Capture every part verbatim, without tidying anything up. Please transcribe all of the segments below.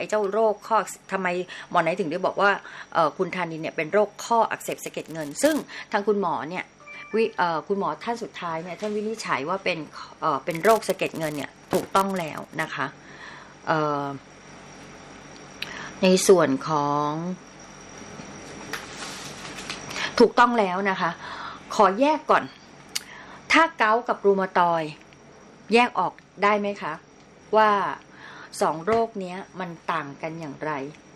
อ้เจ้าโรคข้อทำไมหมอไหนถึงได้บอกว่าเอ่อคุณธานินเนี่ยเป็นโรคข้ออักเสบสะเก็ดเงินซึ่งทางคุณหมอเนี่ยวิเอ่อคุณหมอท่านสุดท้ายเนี่ยท่านวินิจฉัยว่าเป็นเอ่อเป็นโรคสะเก็ดเงินเนี่ยถูกต้องแล้วนะคะเอ่อในส่วนของถูกต้องแล้วนะคะขอแยกก่อนถ้าเกาต์กับรูมาตอยด์แยกออกได้ไหมคะว่าสองโรคนี้มันต่างกันอย่างไร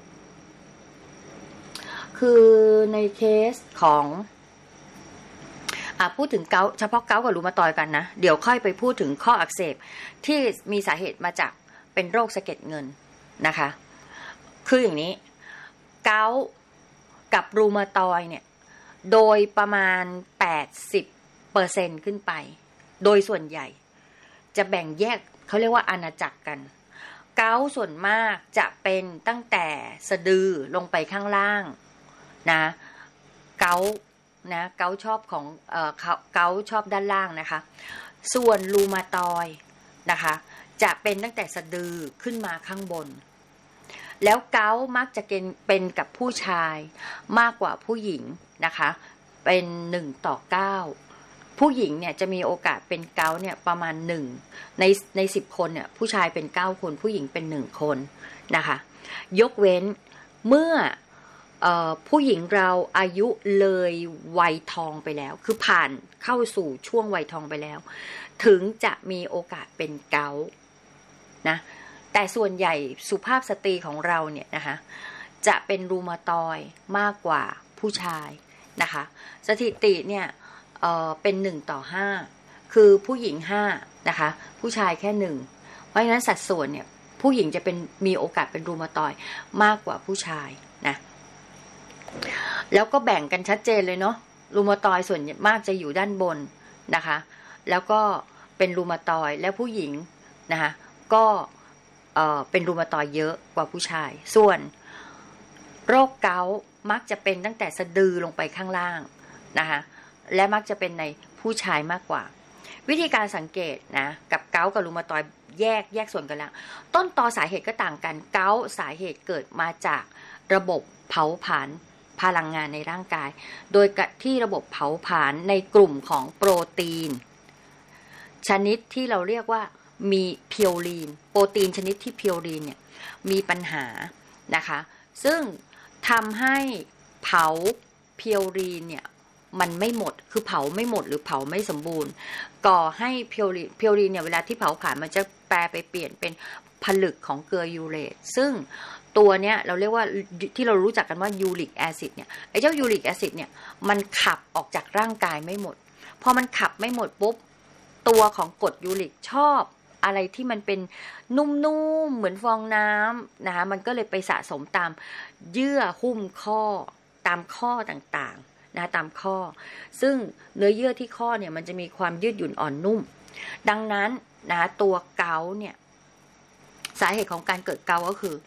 คือในเคสของอ่ะพูดถึงเกาต์เฉพาะเกาต์กับรูมาตอยด์กันนะเดี๋ยวค่อยไปพูดถึงข้ออักเสบที่มีสาเหตุมาจากเป็นโรคสะเก็ดเงินนะคะคืออย่างนี้เกาต์กับรูมาตอยด์เนี่ยโดยประมาณ แปดสิบเปอร์เซ็นต์ ขึ้นไปโดยส่วนใหญ่จะแบ่งแยกเขาเรียกว่าอาณาจักรกันเกาต์ส่วนมากจะเป็นตั้งแต่สะดือลงไปข้างล่างนะเกาต์นะเกาต์ชอบของเอ่อเกาต์ชอบด้านล่างนะคะส่วนรูมาตอยด์นะคะจะเป็นตั้งแต่สะดือขึ้นมาข้างบนแล้วเกาต์มักจะเป็นกับผู้ชายมากกว่าผู้หญิงนะคะเป็นหนึ่งต่อเก้าผู้หญิงเนี่ยจะมีโอกาสเป็นเกาต์เนี่ยประมาณหนึ่งในในสิบคนเนี่ยผู้ชายเป็นเก้าคนผู้หญิงเป็นหนึ่งคนนะคะยกเว้นเมื่อเอ่อผู้หญิงเราอายุเลยวัยทองไปแล้วคือผ่านเข้าสู่ช่วงวัยทองไปแล้วถึงจะมีโอกาสเป็นเกาต์นะแต่ส่วนใหญ่สุภาพสตรีของเราเนี่ยนะคะจะเป็นรูมาตอยด์มากกว่าผู้ชายนะคะสถิติเนี่ยเอ่อเป็นหนึ่งต่อห้าคือผู้หญิงห้านะคะผู้ชายแค่หนึ่งเพราะฉะนั้นสัดส่วนเนี่ยผู้หญิงจะเป็นมีโอกาสเป็นรูมาตอยด์มากกว่าผู้ชายนะแล้วก็แบ่งกันชัดเจนเลยเนาะรูมาตอยด์ส่วนมากจะอยู่ด้านบนนะคะแล้วก็เป็นรูมาตอยด์และผู้หญิงนะคะก็เอ่อเป็นรูมาตอยด์เยอะกว่าผู้ชายส่วนโรคเกาต์มักจะเป็นตั้งแต่สะดือลงไปข้างล่างนะคะและมักจะเป็นในผู้ชายมากกว่าวิธีการสังเกตนะกับเกาต์กับรูมาตอยด์แยกแยกส่วนกันแล้วต้นตอสาเหตุก็ต่างกันเกาต์สาเหตุเกิดมาจากระบบเผาผลาญพลังงานในร่างกายโดยที่ระบบเผาผลาญในกลุ่มของโปรตีนชนิดที่เราเรียกว่ามีเพียวรีนโปรตีนชนิดที่เพียวรีนเนี่ยมีปัญหานะคะซึ่งทำให้เผาเพียวรีนเนี่ยมันไม่หมดคือเผาไม่หมดหรือเผาไม่สมบูรณ์ก่อให้เพียวรีนเพียวรีนเนี่ยเวลาที่เผาผลาญมันจะแปลไปเปลี่ยนเป็นผลึกของเกลือยูเรตซึ่งตัวเนี้ยเราเรียกว่าที่เรารู้จักกันว่ายูริกแอซิดเนี่ยไอ้เจ้ายูริกแอซิดเนี่ยมันขับออกจากร่างกายไม่หมดพอมันขับไม่หมดปุ๊บตัวของกรดยูริกชอบอะไรที่มันเป็นนุ่มๆเหมือนฟองน้ำนะคะมันก็เลยไปสะสมตามเยื่อหุ้มข้อตามข้อต่างๆนะตามข้อซึ่งเนื้อเยื่อที่ข้อเนี่ยมันจะมีความยืดหยุ่นอ่อนนุ่มดังนั้นนะตัวเกาต์เนี่ยสาเหตุของการเกิดเกาต์ก็คือ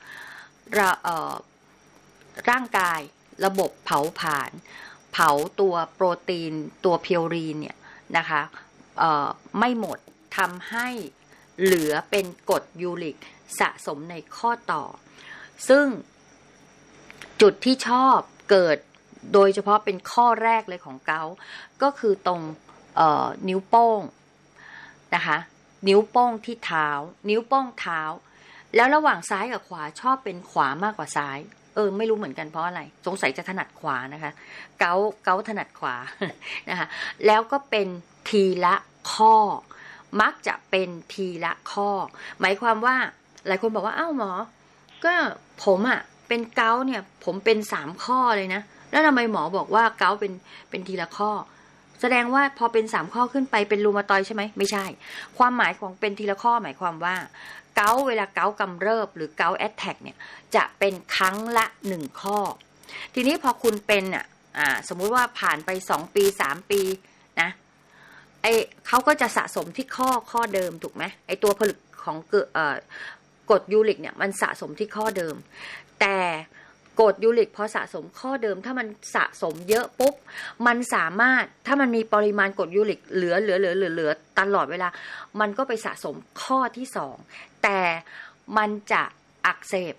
ร่างกายระบบเผาผลาญเผาตัวโปรตีนตัวเพียวรีนเนี่ยนะคะไม่หมดทำให้เหลือเป็นกรดยูริกสะสมในข้อต่อซึ่งจุดที่ชอบเกิดโดยเฉพาะเป็นข้อแรกเลยของเกาต์ก็คือตรงนิ้วโป้งนะคะนิ้วโป้งที่เท้านิ้วโป้งเท้าแล้วระหว่างซ้ายกับขวาชอบเป็นขวามากกว่าซ้ายเออไม่รู้เหมือนกันเพราะอะไรสงสัยจะถนัดขวานะคะเกาเกาถนัดขวานะคะแล้วก็เป็นทีละข้อมักจะเป็นทีละข้อหมายความว่าหลายคนบอกว่าอ้าวหมอก็ผมอ่ะเป็นเกาเนี่ยผมเป็นสามข้อเลยนะแล้วทำไมหมอบอกว่าเกาเป็นเป็นทีละข้อแสดงว่าพอเป็นสามข้อขึ้นไปเป็นรูมาตอยด์ใช่ไหมไม่ใช่ความหมายของเป็นทีละข้อหมายความว่าเกาเวลาเกากำเริบหรือเกาแอทแทกเนี่ยจะเป็นครั้งละหนึ่งข้อทีนี้พอคุณเป็นอ่ะอ่าสมมุติว่าผ่านไปสองปีสามปีนะไอเขาก็จะสะสมที่ข้อข้อเดิมถูกไหมไอตัวผลึกของเกลือเอ่อกรดยูริกเนี่ยมันสะสมที่ข้อเดิมแต่กรดยูริกพอสะสมข้อเดิมถ้ามันสะสมเยอะปุ๊บมันสามารถถ้ามันมีปริมาณกรดยูริกเหลือเหลือเหลือเหลือเหลือตลอดเวลามันก็ไปสะสมข้อที่สองแต่มันจะอักเสบ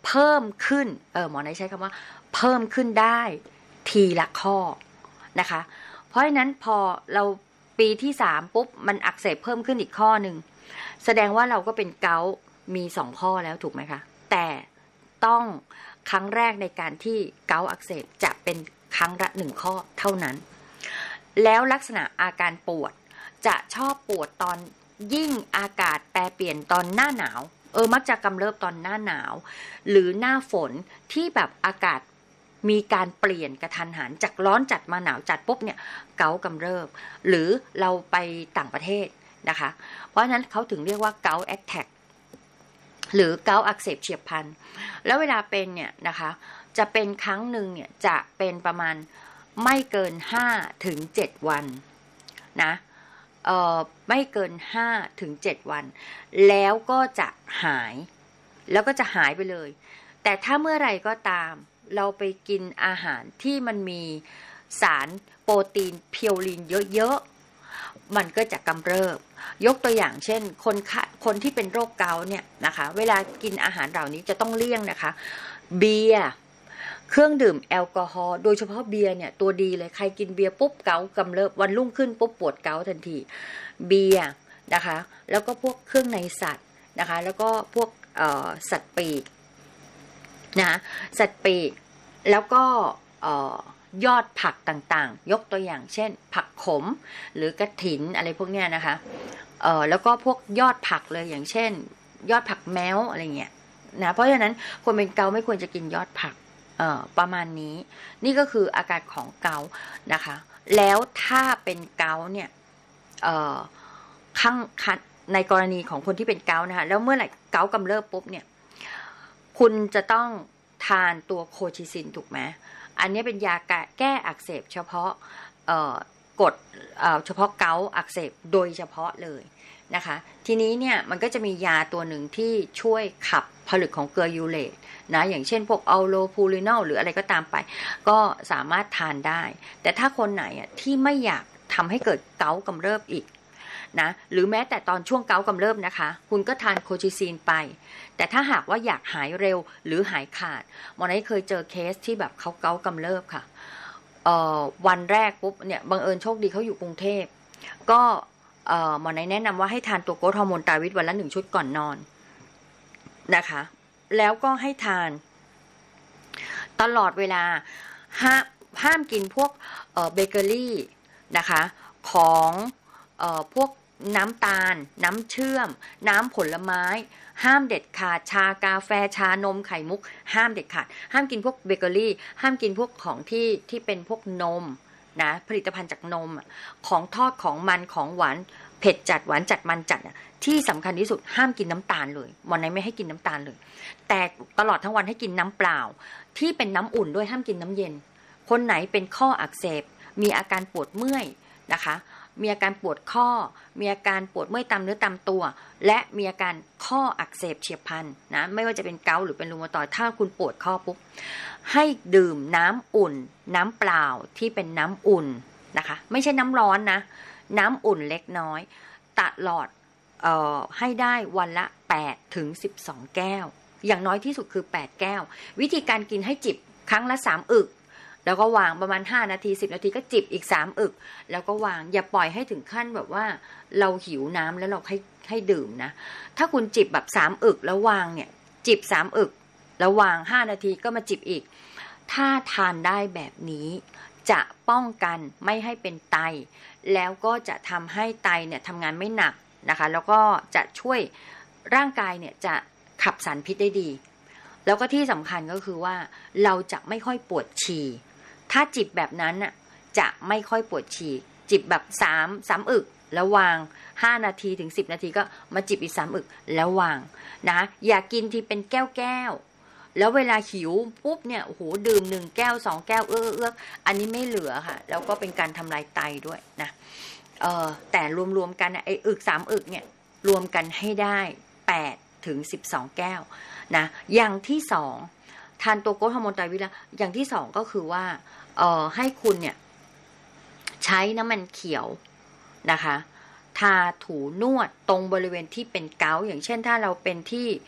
เพิ่มขึ้นเออหมอไหนใช้คำว่าเพิ่มขึ้นได้ทีละข้อนะคะเพราะฉะนั้นพอเราปีที่สามปุ๊บมันอักเสบเพิ่มขึ้นอีกข้อหนึ่งแสดงว่าเราก็เป็นเกาต์มีสองข้อแล้วถูกไหมคะแต่ต้องครั้งแรกในการที่เกาต์อักเสบจะเป็นครั้งละหนึ่งข้อเท่านั้นแล้วลักษณะอาการปวดจะชอบปวดตอนยิ่งอากาศแปรเปลี่ยนตอนหน้าหนาวเออมักจะกำเริบตอนหน้าหนาวหรือหน้าฝนที่แบบอากาศมีการเปลี่ยนกระทันหันจากร้อนจัดมาหนาวจัดปุ๊บเนี่ยเกาต์กำเริบหรือเราไปต่างประเทศนะคะเพราะฉะนั้นเขาถึงเรียกว่าเกาต์แอทแทกหรือเกาต์อักเสบเฉียบพลันแล้วเวลาเป็นเนี่ยนะคะจะเป็นครั้งหนึ่งเนี่ยจะเป็นประมาณไม่เกินห้าถึงเจ็ดวันนะเอ่อไม่เกินห้าถึงเจ็ดวันแล้วก็จะหายแล้วก็จะหายไปเลยแต่ถ้าเมื่อไหร่ก็ตามเราไปกินอาหารที่มันมีสารโปรตีนพิวรีนเยอะๆมันก็จะกำเริบยกตัวอย่างเช่นคนคนที่เป็นโรคเกาต์เนี่ยนะคะเวลากินอาหารเหล่านี้จะต้องเลี่ยงนะคะเบียร์เครื่องดื่มแอลกอฮอล์โดยเฉพาะเบียร์เนี่ยตัวดีเลยใครกินเบียร์ปุ๊บเกาต์กำเริบวันรุ่งขึ้นปุ๊บปวดเกาต์ทันทีเบียร์นะคะแล้วก็พวกเครื่องในสัตว์นะคะแล้วก็พวกเอ่อสัตว์ปีกนะสัตว์ปีกแล้วก็เอ่อยอดผักต่างๆยกตัวอย่างเช่นผักขมหรือกระถินอะไรพวกเนี้ยนะคะเอ่อแล้วก็พวกยอดผักเลยอย่างเช่นยอดผักแม้วอะไรเงี้ยนะเพราะฉะนั้นคนเป็นเกาต์ไม่ควรจะกินยอดผักเอ่อประมาณนี้นี่ก็คืออาการของเกาต์นะคะแล้วถ้าเป็นเกาต์เนี่ยเอ่อข้างในกรณีของคนที่เป็นเกาต์นะคะแล้วเมื่อไหร่เกาต์กำเริบปุ๊บเนี่ยคุณจะต้องทานตัวโคชิซินถูกไหมอันนี้เป็นยาแก้อักเสบเฉพาะกดเฉพาะเกาต์อักเสบโดยเฉพาะเลยนะคะทีนี้เนี่ยมันก็จะมียาตัวหนึ่งที่ช่วยขับผลึกของเกลือยูเรตนะอย่างเช่นพวกอัลโลพูรินอลหรืออะไรก็ตามไปก็สามารถทานได้แต่ถ้าคนไหนอ่ะที่ไม่อยากทำให้เกิดเกาต์กำเริบอีกนะหรือแม้แต่ตอนช่วงเกาต์กำเริบนะคะคุณก็ทานโคชิซินไปแต่ถ้าหากว่าอยากหายเร็วหรือหายขาดหมอไหนเคยเจอเคสที่แบบเขาเกาต์กำเริบค่ะเอ่อวันแรกปุ๊บเนี่ยบังเอิญโชคดีเขาอยู่กรุงเทพก็เอ่อหมอไหนแนะนำว่าให้ทานตัวโกรทฮอร์โมนไตรวิตวันละหนึ่งชุดก่อนนอนนะคะแล้วก็ให้ทานตลอดเวลาห้ามห้ามกินพวกเอ่อเบเกอรี่นะคะของเอ่อพวกน้ำตาลน้ำเชื่อมน้ำผลไม้ห้ามเด็ดขาดชากาแฟชานมไข่มุกห้ามเด็ดขาดห้ามกินพวกเบเกอรี่ห้ามกินพวกของที่ที่เป็นพวกนมนะผลิตภัณฑ์จากนมของทอดของมันของหวานเผ็ดจัดหวานจัดมันจัดที่สำคัญที่สุดห้ามกินน้ำตาลเลยหมอไหนไม่ให้กินน้ำตาลเลยแต่ตลอดทั้งวันให้กินน้ำเปล่าที่เป็นน้ำอุ่นด้วยห้ามกินน้ำเย็นคนไหนเป็นข้ออักเสบมีอาการปวดเมื่อยนะคะมีอาการปวดข้อมีอาการปวดเมื่อยตามเนื้อตามตัวและมีอาการข้ออักเสบเฉียบพลันนะไม่ว่าจะเป็นเกาต์หรือเป็นรูมาตอยด์ถ้าคุณปวดข้อปุ๊บให้ดื่มน้ำอุ่นน้ำเปล่าที่เป็นน้ำอุ่นนะคะไม่ใช่น้ำร้อนนะน้ำอุ่นเล็กน้อยตลอดเอ่อให้ได้วันละแปดถึงสิบสองแก้วอย่างน้อยที่สุดคือแปดแก้ววิธีการกินให้จิบครั้งละสามอึกแล้วก็วางประมาณห้านาทีสิบนาทีก็จิบอีกสามอึกแล้วก็วางอย่าปล่อยให้ถึงขั้นแบบว่าเราหิวน้ำแล้วเราให้ให้ดื่มนะถ้าคุณจิบแบบสามอึกแล้ววางเนี่ยจิบสามอึกแล้ววางห้านาทีก็มาจิบอีกถ้าทานได้แบบนี้จะป้องกันไม่ให้เป็นไตแล้วก็จะทำให้ไตเนี่ยทำงานไม่หนักนะคะแล้วก็จะช่วยร่างกายเนี่ยจะขับสารพิษได้ดีแล้วก็ที่สำคัญก็คือว่าเราจะไม่ค่อยปวดฉี่ถ้าจิบแบบนั้นน่ะจะไม่ค่อยปวดฉี่จิบแบบสามสามอึกแล้ววางห้านาทีถึงสิบนาทีก็มาจิบอีกสามอึกแล้ววางนะอย่ากินที่เป็นแก้วแก้วแล้วเวลาหิวปุ๊บเนี่ยโอ้โหดื่มหนึ่งแก้วสองแก้วเอื้อเอื้ออันนี้ไม่เหลือค่ะแล้วก็เป็นการทำลายไตด้วยนะเออแต่รวมๆกันไอ้อึกสามอึกเนี่ยรวมกันให้ได้แปดถึงสิบสองแก้วนะอย่างที่สองทานตัวโกรทฮอร์โมนไตรวิตแล้วอย่างที่สองก็คือว่าเอ่อให้คุณเนี่ยใช้น้ำมันเขียวนะคะทาถูนวดตรงบริเวณที่เป็นเกาต์อย่างเช่นถ้าเราเป็นที่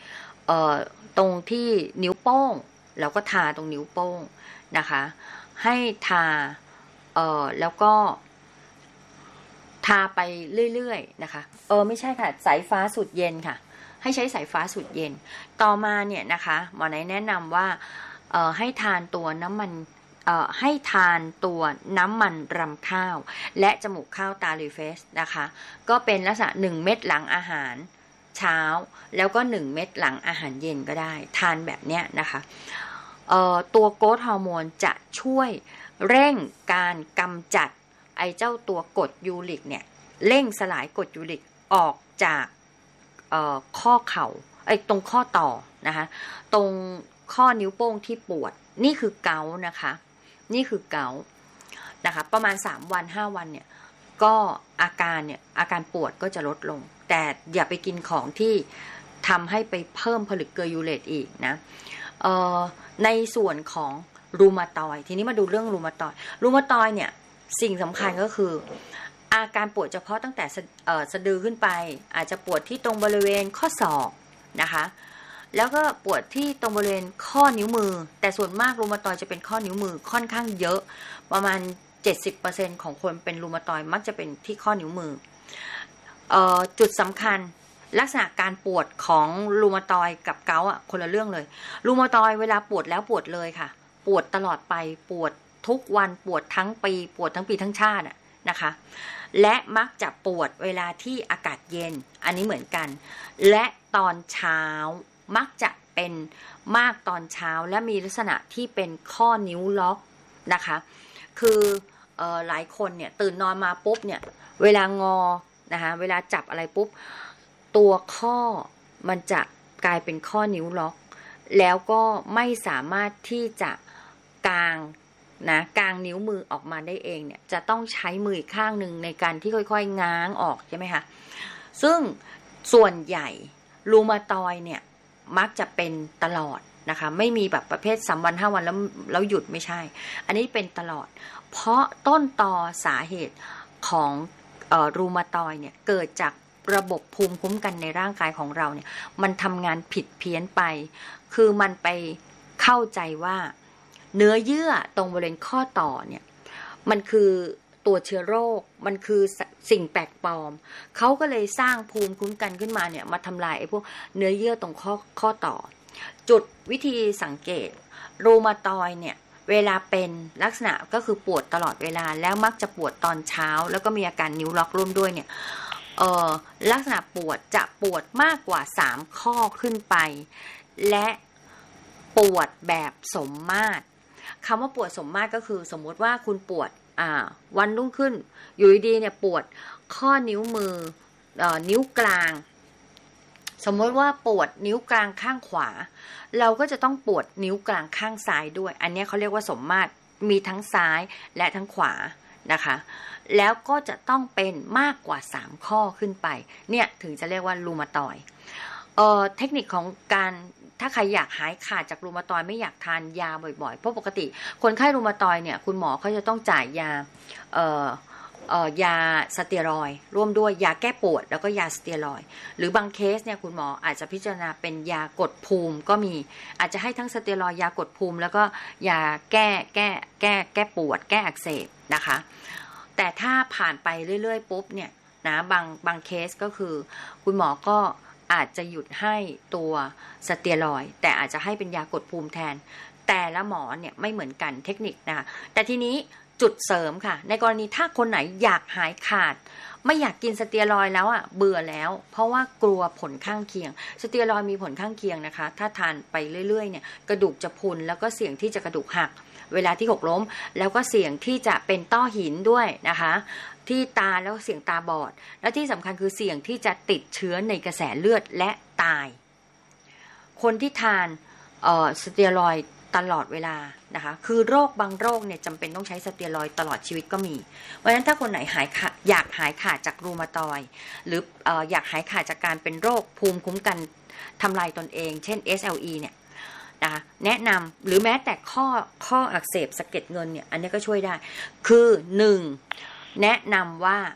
เอ่อตรงที่นิ้วโป้งเราก็ทาตรงนิ้วโป้งนะคะให้ทาเอ่อแล้วก็ทาไปเรื่อยๆนะคะเออไม่ใช่ค่ะสายฟ้าสูตรเย็นค่ะให้ใช้สายฟ้าสูตรเย็นต่อมาเนี่ยนะคะหมอไหนแนะนำว่าเอ่อให้ทานตัวน้ำมันเอ่อให้ทานตัวน้ำมันรำข้าวและจมูกข้าวตาลีเฟสนะคะก็เป็นลักษณะหนึ่งเม็ดหลังอาหารเช้าแล้วก็หนึ่งเม็ดหลังอาหารเย็นก็ได้ทานแบบเนี้ยนะคะเอ่อตัวโกรทฮอร์โมนจะช่วยเร่งการกำจัดไอ้เจ้าตัวกรดยูริกเนี่ยเร่งสลายกรดยูริกออกจากเอ่อข้อเข่าไอ้ตรงข้อต่อนะคะตรงข้อนิ้วโป้งที่ปวดนี่คือเกาต์นะคะนี่คือเกาต์นะคะประมาณสามวันห้าวันเนี่ยก็อาการเนี่ยอาการปวดก็จะลดลงแต่อย่าไปกินของที่ทำให้ไปเพิ่มผลึกเกลือยูเรตอีกนะเอ่อในส่วนของรูมาตอยด์ทีนี้มาดูเรื่องรูมาตอยด์รูมาตอยด์เนี่ยสิ่งสำคัญก็คืออาการปวดเฉพาะตั้งแต่เอ่อสะดือขึ้นไปอาจจะปวดที่ตรงบริเวณข้อศอกนะคะแล้วก็ปวดที่ตรงบริเวณข้อนิ้วมือแต่ส่วนมากรูมาตอยด์จะเป็นข้อนิ้วมือค่อนข้างเยอะประมาณ เจ็ดสิบเปอร์เซ็นต์ ของคนเป็นรูมาตอยด์มักจะเป็นที่ข้อนิ้วมือเอ่อจุดสำคัญลักษณะการปวดของรูมาตอยด์กับเกาต์อ่ะคนละเรื่องเลยรูมาตอยด์เวลาปวดแล้วปวดเลยค่ะปวดตลอดไปปวดทุกวันปวดทั้งปีปวดทั้งปีทั้งชาติอ่ะนะคะและมักจะปวดเวลาที่อากาศเย็นอันนี้เหมือนกันและตอนเช้ามักจะเป็นมากตอนเช้าและมีลักษณะที่เป็นข้อนิ้วล็อกนะคะคือเอ่อหลายคนเนี่ยตื่นนอนมาปุ๊บเนี่ยเวลางอนะคะเวลาจับอะไรปุ๊บตัวข้อมันจะกลายเป็นข้อนิ้วล็อกแล้วก็ไม่สามารถที่จะกางนะกางนิ้วมือออกมาได้เองเนี่ยจะต้องใช้มืออีกข้างหนึ่งในการที่ค่อยๆง้างออกใช่ไหมคะซึ่งส่วนใหญ่รูมาตอยด์เนี่ยมักจะเป็นตลอดนะคะไม่มีแบบประเภทสามวันห้าวันแล้วแล้วหยุดไม่ใช่อันนี้เป็นตลอดเพราะต้นตอสาเหตุของเอ่อรูมาตอยด์เนี่ยเกิดจากระบบภูมิคุ้มกันในร่างกายของเราเนี่ยมันทำงานผิดเพี้ยนไปคือมันไปเข้าใจว่าเนื้อเยื่อตรงบริเวณข้อต่อเนี่ยมันคือตัวเชื้อโรคมันคือสิ่งแปลกปลอมเขาก็เลยสร้างภูมิคุ้มกันขึ้นมาเนี่ยมาทำลายไอ้พวกเนื้อเยื่อตรงข้อข้อต่อจุดวิธีสังเกตรูมาตอยด์เนี่ยเวลาเป็นลักษณะก็คือปวดตลอดเวลาแล้วมักจะปวดตอนเช้าแล้วก็มีอาการนิ้วล็อกร่วมด้วยเนี่ยเอ่อลักษณะปวดจะปวดมากกว่าสามข้อขึ้นไปและปวดแบบสมมาตรคำว่าปวดสมมาตรก็คือสมมุติว่าคุณปวดอ่าวันรุ่งขึ้นอยู่ดีๆเนี่ยปวดข้อนิ้วมือเอ่อนิ้วกลางสมมติว่าปวดนิ้วกลางข้างขวาเราก็จะต้องปวดนิ้วกลางข้างซ้ายด้วยอันนี้เขาเรียกว่าสมมาตรมีทั้งซ้ายและทั้งขวานะคะแล้วก็จะต้องเป็นมากกว่าสามข้อขึ้นไปเนี่ยถึงจะเรียกว่ารูมาตอยด์เอ่อเทคนิคของการถ้าใครอยากหายขาดจากรูมาตอยด์ไม่อยากทานยาบ่อยๆเพราะปกติคนไข้รูมาตอยด์เนี่ยคุณหมอเขาจะต้องจ่ายยาเอ่อเอ่อยาสเตียรอยด์ร่วมด้วยยาแก้ปวดแล้วก็ยาสเตียรอยด์หรือบางเคสเนี่ยคุณหมออาจจะพิจารณาเป็นยากดภูมิก็มีอาจจะให้ทั้งสเตียรอยด์ยากดภูมิแล้วก็ยาแก้แก้แก้แก้ปวดแก้อักเสบนะคะแต่ถ้าผ่านไปเรื่อยๆปุ๊บเนี่ยนะบางบางเคสก็คือคุณหมอก็อาจจะหยุดให้ตัวสเตียรอยด์แต่อาจจะให้เป็นยากดภูมิแทนแต่ละหมอเนี่ยไม่เหมือนกันเทคนิคนะคะแต่ทีนี้จุดเสริมค่ะในกรณีถ้าคนไหนอยากหายขาดไม่อยากกินสเตียรอยด์แล้วอ่ะเบื่อแล้วเพราะว่ากลัวผลข้างเคียงสเตียรอยด์มีผลข้างเคียงนะคะถ้าทานไปเรื่อยๆเนี่ยกระดูกจะพุนแล้วก็เสี่ยงที่จะกระดูกหักเวลาที่หกล้มแล้วก็เสี่ยงที่จะเป็นต้อหินด้วยนะคะที่ตาแล้วเสี่ยงตาบอดและที่สำคัญคือเสี่ยงที่จะติดเชื้อในกระแสเลือดและตายคนที่ทานเอ่อสเตียรอยด์ตลอดเวลานะคะคือโรคบางโรคเนี่ยจำเป็นต้องใช้สเตียรอยด์ตลอดชีวิตก็มีเพราะฉะนั้นถ้าคนไหนหายขาดอยากหายขาดจากรูมาตอยด์หรือเอ่ออยากหายขาดจากการเป็นโรคภูมิคุ้มกันทำลายตนเองเช่น เอส แอล อี เนี่ยนะคะแนะนำหรือแม้แต่ข้อข้ออักเสบสะเก็ดเงินเนี่ยอันนี้ก็ช่วยได้คือหนึ่งแนะนำว่า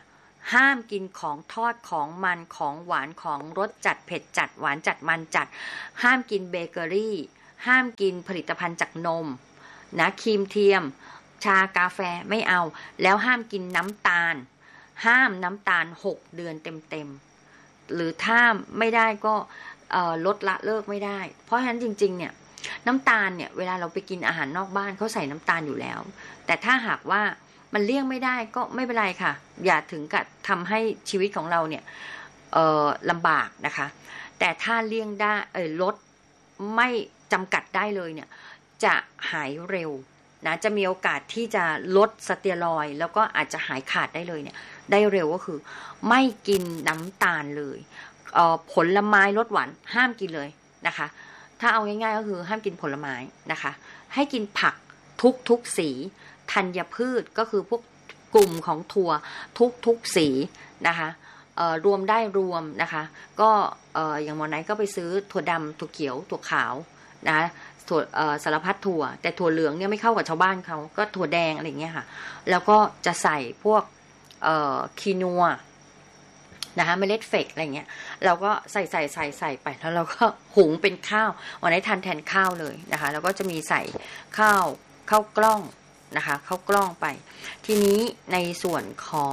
ห้ามกินของทอดของมันของหวานของรสจัดเผ็ดจัดหวานจัดมันจัดห้ามกินเบเกอรี่ห้ามกินผลิตภัณฑ์จากนมนะครีมเทียมชากาแฟไม่เอาแล้วห้ามกินน้ำตาลห้ามน้ำตาลหกเดือนเต็มๆหรือถ้าไม่ได้ก็ลดละเลิกไม่ได้เพราะฉะนั้นจริงๆเนี่ยน้ำตาลเนี่ยเวลาเราไปกินอาหารนอกบ้านเขาใส่น้ำตาลอยู่แล้วแต่ถ้าหากว่ามันเลี่ยงไม่ได้ก็ไม่เป็นไรค่ะอย่าถึงกับทำให้ชีวิตของเราเนี่ยเอ่อลำบากนะคะแต่ถ้าเลี่ยงได้เอ่อลดไม่จำกัดได้เลยเนี่ยจะหายเร็วนะจะมีโอกาสที่จะลดสเตียรอยด์แล้วก็อาจจะหายขาดได้เลยเนี่ยได้เร็วก็คือไม่กินน้ำตาลเลยเอ่อผลไม้รสหวานห้ามกินเลยนะคะถ้าเอาง่ายๆก็คือห้ามกินผลไม้นะคะให้กินผักทุกทุกสีธัญพืชก็คือพวกกลุ่มของถั่วทุกทุกสีนะคะรวมได้รวมนะคะก็อย่างหมอไหนก็ไปซื้อถั่วดำถั่วเขียวถั่วขาวนะถั่วสารพัดถั่วแต่ถั่วเหลืองเนี่ยไม่เข้ากับชาวบ้านเขาก็ถั่วแดงอะไรเงี้ยค่ะแล้วก็จะใส่พวกคีนัวนะคะเมล็ดเฟกอะไรเงี้ยเราก็ใส่ใส่ใส่ใส่ไปแล้วเราก็หุงเป็นข้าววันนี้ทานแทนข้าวเลยนะคะแล้วก็จะมีใส่ข้าวข้าวกล้องนะคะข้าวกล้องไปทีนี้ในส่วนของ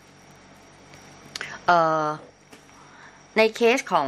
เอ่อในเคสของ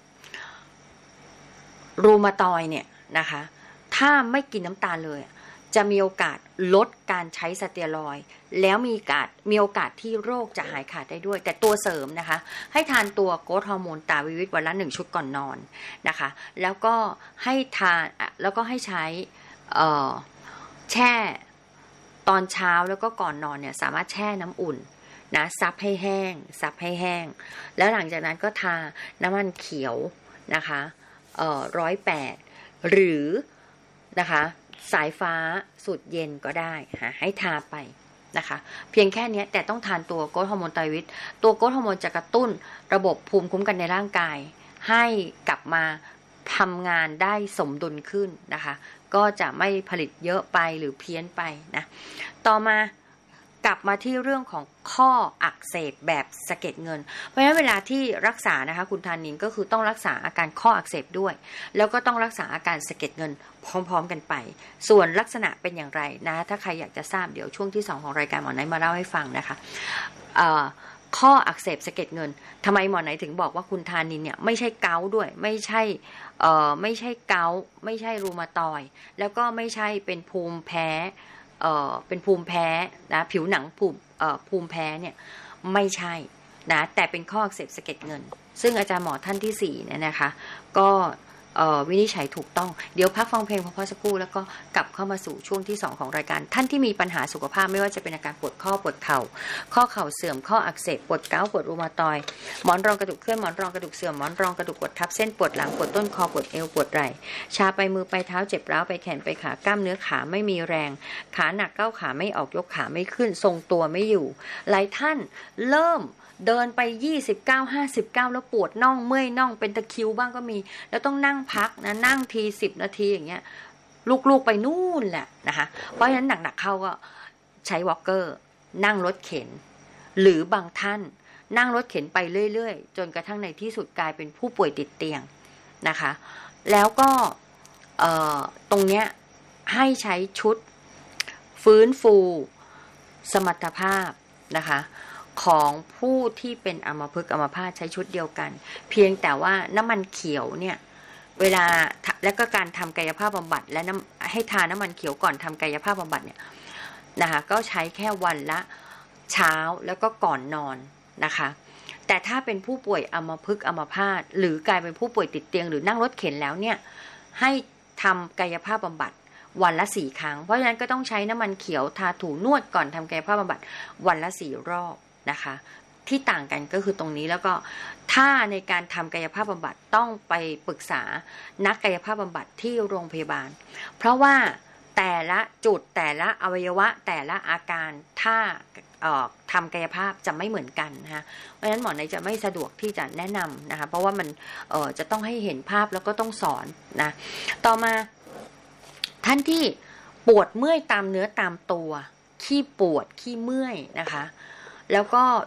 รูมาตอยเนี่ยนะคะถ้าไม่กินน้ำตาลเลยจะมีโอกาสลดการใช้สเตียรอยด์แล้วมีโอกาสมีโอกาสที่โรคจะหายขาดได้ด้วยแต่ตัวเสริมนะคะให้ทานตัวโกรทฮอร์โมนตาวิวิตวันละหนึ่งชุดก่อนนอนนะคะแล้วก็ให้ทานแล้วก็ให้ใช้เอ่อแช่ตอนเช้าแล้วก็ก่อนนอนเนี่ยสามารถแช่น้ำอุ่นนะซับให้แห้งซับให้แห้งแล้วหลังจากนั้นก็ทาน้ำมันเขียวนะคะเอ่อร้อยแปดหรือนะคะสายฟ้าสูตรเย็นก็ได้ฮะให้ทาไปนะคะเพียงแค่นี้แต่ต้องทานตัวโกรทฮอร์โมนไตรวิตตัวโกรทฮอร์โมนจะกระตุ้นระบบภูมิคุ้มกันในร่างกายให้กลับมาทำงานได้สมดุลขึ้นนะคะก็จะไม่ผลิตเยอะไปหรือเพี้ยนไปนะต่อมากลับมาที่เรื่องของข้ออักเสบแบบสะเก็ดเงินเพราะฉะนั้นเวลาที่รักษานะคะคุณธานินก็คือต้องรักษาอาการข้ออักเสบด้วยแล้วก็ต้องรักษาอาการสะเก็ดเงินพร้อมๆกันไปส่วนลักษณะเป็นอย่างไรนะถ้าใครอยากจะทราบเดี๋ยวช่วงที่สองของรายการหมอไนท์มาเล่าให้ฟังนะคะข้ออักเสบสะเก็ดเงินทำไมหมอไหนถึงบอกว่าคุณธานินเนี่ยไม่ใช่เกาต์ด้วยไม่ใช่เอ่อไม่ใช่เกาต์ไม่ใช่รูมาตอยด์แล้วก็ไม่ใช่เป็นภูมิแพ้เอ่อเป็นภูมิแพ้นะผิวหนังภูมิเอ่อภูมิแพ้เนี่ยไม่ใช่นะแต่เป็นข้ออักเสบสะเก็ดเงินซึ่งอาจารย์หมอท่านที่สี่เนี่ยนะคะก็วินิจฉัยถูกต้องเดี๋ยวพักฟังเพลงพอๆสักครู่แล้วก็กลับเข้ามาสู่ช่วงที่สองของรายการท่านที่มีปัญหาสุขภาพไม่ว่าจะเป็นอาการปวดข้อปวดเข่าข้อเข่าเสื่อมข้ออักเสบปวดเกาต์ปวดรูมาตอยด์หมอนรองกระดูกเคลื่อนหมอนรองกระดูกเสื่อมหมอนรองกระดูกกดทับเส้นปวดหลังปวดต้นคอปวดเอวปวดไหล่ชาไปมือไปเท้าเจ็บร้าวไปแขนไปขากล้ามเนื้อขาไม่มีแรงขาหนักก้าวขาไม่ออกยกขาไม่ขึ้นทรงตัวไม่อยู่หลายท่านเริ่มเดินไปยี่สิบเก้า ห้าสิบเก้าแล้วปวดน่องเมื่อยน่องเป็นตะคริวบ้างก็มีแล้วต้องนั่งพักนะนั่งทีสิบนาทีอย่างเงี้ยลูกๆไปนู่นแหละนะคะเพราะฉะนั้นหนักๆเข้าก็ใช้วอล์กเกอร์นั่งรถเข็นหรือบางท่านนั่งรถเข็นไปเรื่อยๆจนกระทั่งในที่สุดกลายเป็นผู้ป่วยติดเตียงนะคะแล้วก็ตรงเนี้ยให้ใช้ชุดฟื้นฟูสมรรถภาพนะคะของผู้ที่เป็นอัมพฤกษ์อัมพาตใช้ชุดเดียวกันเพียงแต่ว่าน้ำมันเขียวเนี่ยเวลาและก็การทำกายภาพบำบัดและน้ำให้ทาน้ำมันเขียวก่อนทำกายภาพบำบัดเนี่ยนะคะก็ใช้แค่วันละเช้าแล้วก็ก่อนนอนนะคะแต่ถ้าเป็นผู้ป่วยอัมพฤกษ์อัมพาตหรือกลายเป็นผู้ป่วยติดเตียงหรือนั่งรถเข็นแล้วเนี่ยให้ทำกายภาพบำบัดวันละสี่ครั้งเพราะฉะนั้นก็ต้องใช้น้ำมันเขียวทาถูนวดก่อนทำกายภาพบำบัดวันละสี่รอบนะคะที่ต่างกันก็คือตรงนี้แล้วก็ถ้าในการทำกายภาพบำบัดต้องไปปรึกษานักกายภาพบำบัดที่โรงพยาบาลเพราะว่าแต่ละจุดแต่ละอวัยวะแต่ละอาการถ้าทำกายภาพจะไม่เหมือนกันนะคะเพราะฉะนั้นหมอไหนจะไม่สะดวกที่จะแนะนำนะคะเพราะว่ามันจะต้องให้เห็นภาพแล้วก็ต้องสอนนะต่อมาท่านที่ปวดเมื่อยตามเนื้อตามตัวขี้ปวดขี้เมื่อยนะคะแล้วก็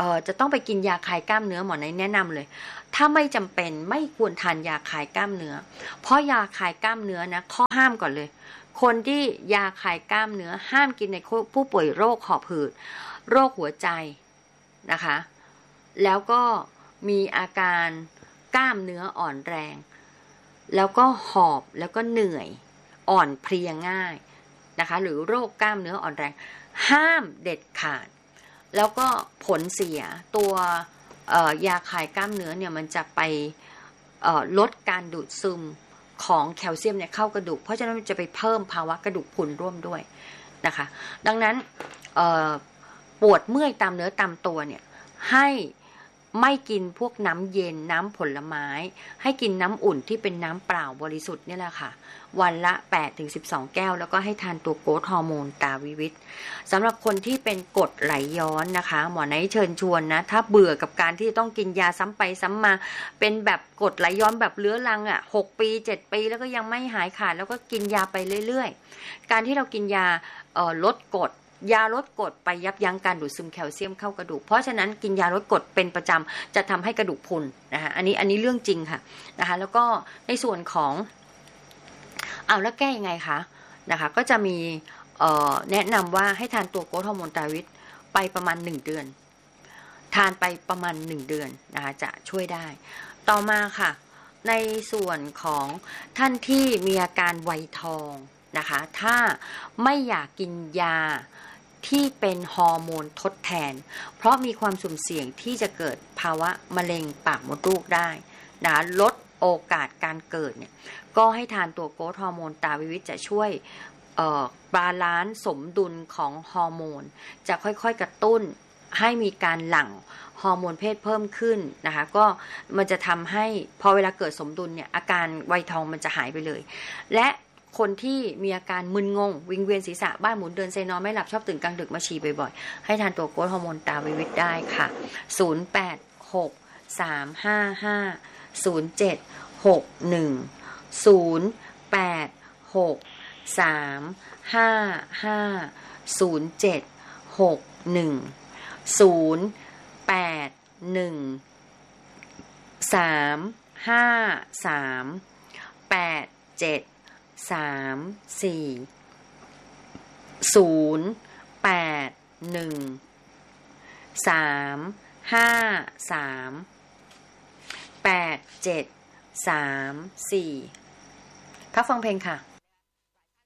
ออจะต้องไปกินยาคลายกล้ามเนื้อหมอไหนแนะนำเลยถ้าไม่จำเป็นไม่ควรทานยาคลายกล้ามเนื้อเพราะยาคลายกล้ามเนื้อนะข้อห้ามก่อนเลยคนที่ยาคลายกล้ามเนื้อห้ามกินในผู้ป่วยโรคหอบหืดโรคหัวใจนะคะแล้วก็มีอาการกล้ามเนื้ออ่อนแรงแล้วก็หอบแล้วก็เหนื่อยอ่อนเพลียง่ายนะคะหรือโรคกล้ามเนื้ออ่อนแรงห้ามเด็ดขาดแล้วก็ผลเสียตัวยาคลายกล้ามเนื้อเนี่ยมันจะไปลดการดูดซึมของแคลเซียมเนี่ยเข้ากระดูกเพราะฉะนั้นมันจะไปเพิ่มภาวะกระดูกพรุนร่วมด้วยนะคะดังนั้นปวดเมื่อยตามเนื้อตามตัวเนี่ยให้ไม่กินพวกน้ำเย็นน้ำผลไม้ให้กินน้ำอุ่นที่เป็นน้ำเปล่าบริสุทธิ์นี่แหละค่ะวันละ แปดถึงสิบสอง แก้วแล้วก็ให้ทานตัวโกรทฮอร์โมนตาวิวิตสำหรับคนที่เป็นกรดไหลย้อนนะคะหมอไนท์เชิญชวนนะถ้าเบื่อกับการที่ต้องกินยาซ้ำไปซ้ำมาเป็นแบบกรดไหลย้อนแบบเรื้อรังอ่ะหกปีเจ็ดปีแล้วก็ยังไม่หายขาดแล้วก็กินยาไปเรื่อยๆการที่เรากินยาเอ่อลดกรดยาลดกรดไปยับยั้งการดูดซึมแคลเซียมเข้ากระดูกเพราะฉะนั้นกินยาลดกรดเป็นประจำจะทำให้กระดูกพรุนนะคะอันนี้อันนี้เรื่องจริงค่ะนะคะแล้วก็ในส่วนของเอาแล้วแก้ยังไงคะนะคะก็จะมีแนะนำว่าให้ทานตัวโกรทฮอร์โมนตาวิตไปประมาณหนึ่งเดือนทานไปประมาณหนึ่งเดือนนะคะจะช่วยได้ต่อมาค่ะในส่วนของท่านที่มีอาการไวทองนะคะถ้าไม่อยากกินยาที่เป็นฮอร์โมนทดแทนเพราะมีความสุ่มเสี่ยงที่จะเกิดภาวะมะเร็งปากมดลูกได้นะลดโอกาสการเกิดเนี่ยก็ให้ทานตัวโกรทฮอร์โมนตาวิวิตจะช่วยบาลานซ์สมดุลของฮอร์โมนจะค่อยๆกระตุ้นให้มีการหลั่งฮอร์โมนเพศเพิ่มขึ้นนะคะก็มันจะทำให้พอเวลาเกิดสมดุลเนี่ยอาการไวทองมันจะหายไปเลยและคนที่มีอาการมึนงงวิงเวียนศีรษะบ้านหมุนเดินเซนอนไม่หลับชอบตื่นกลางดึกมาฉี่บ่อยๆให้ทานตัวโกรทฮอร์โมนตาวิวิตได้ค่ะศูนย์ แปด หก สาม ห้า ห้า ศูนย์ เจ็ด หก หนึ่ง ศูนย์ แปด หก สาม ห้า ห้า ศูนย์ เจ็ด หก หนึ่ง ศูนย์ แปด หนึ่ง สาม ห้า สาม แปด เจ็ด สาม สี่ ศูนย์ แปด หนึ่ง สาม ห้า สาม แปด เจ็ด สาม สี่พักฟังเพลงค่ะ